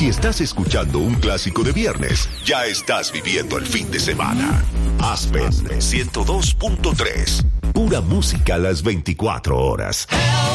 Si estás escuchando un clásico de viernes, ya estás viviendo el fin de semana. Aspen 102.3. Pura música a las 24 horas.